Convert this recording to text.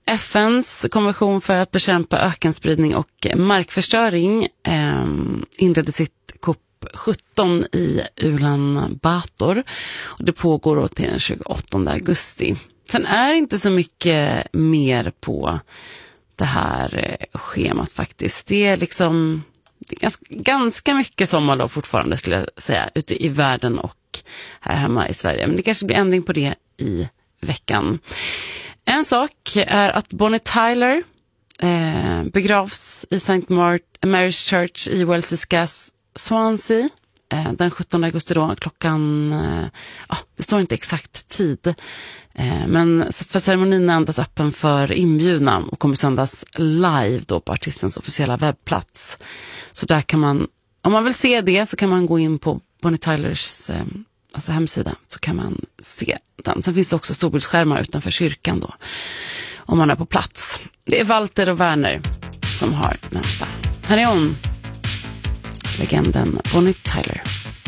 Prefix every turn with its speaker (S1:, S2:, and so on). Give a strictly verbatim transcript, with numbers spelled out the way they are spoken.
S1: F N:s konvention för att bekämpa ökenspridning och markförstöring eh, inledde sitt C O P sjutton i Ulan Bator. Och det pågår då till den tjugoåttonde augusti. Sen är det inte så mycket mer på det här schemat faktiskt. Det är liksom det är ganska, ganska mycket sommarlov fortfarande skulle jag säga ute i världen och här hemma i Sverige. Men det kanske blir ändring på det i veckan. En sak är att Bonnie Tyler eh, begravs i Saint Mary's Church i Wellsiska Swansea eh, den sjuttonde augusti då, klockan, eh, ja, det står inte exakt tid, eh, men för ceremonin är endast öppen för inbjudna och kommer sändas live då på artistens officiella webbplats. Så där kan man, om man vill se det så kan man gå in på Bonnie Tylers eh, alltså hemsida, så kan man se den. Sen finns det också storbildsskärmar utanför kyrkan då, om man är på plats. Det är Walter och Werner som har namnsdag. Här är hon, legenden Bonnie Tyler.